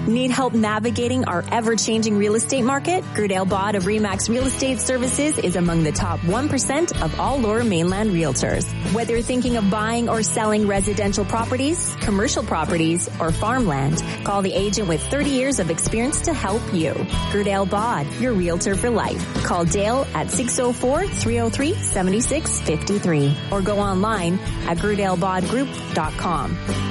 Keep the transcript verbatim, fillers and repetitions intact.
Need help navigating our ever-changing real estate market? Gert Ailbod of RE/MAX Real Estate Services is among the top one percent of all Lower Mainland realtors. Whether you're thinking of buying or selling residential properties, commercial properties, or farmland, call the agent with thirty years of experience to help you. Gert Ailbod, your realtor for life. Call Dale at six oh four, three oh three, seven six five three or go online at gert ailbod group dot com.